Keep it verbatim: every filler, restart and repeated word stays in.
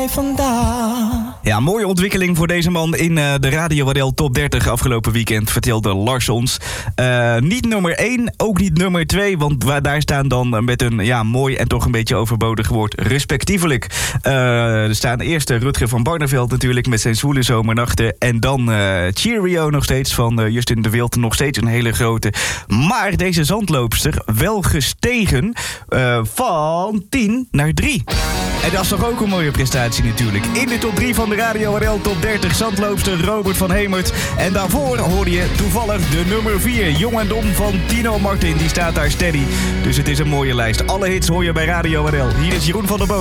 vandaag. Ja, mooie ontwikkeling voor deze man in uh, de Radio W R L Top dertig afgelopen weekend, vertelde Lars ons. Uh, niet nummer één, ook niet nummer twee, want waar, daar staan dan met een ja, mooi en toch een beetje overbodig woord respectievelijk. Uh, er staan eerst Rutger van Barneveld natuurlijk met zijn zwoele zomernachten. En dan uh, Cheerio nog steeds van uh, Justin de Wild, nog steeds een hele grote. Maar deze zandloopster wel gestegen uh, van tien naar drie. En dat is toch ook een mooie prestatie natuurlijk. In de top drie van de Radio W R L Top dertig, zandloopster Robert van Hemert. En daarvoor hoorde je toevallig de nummer vier, Jong en Dom van Tino Martin. Die staat daar steady. Dus het is een mooie lijst. Alle hits hoor je bij Radio W R L. Hier is Jeroen van der Boom.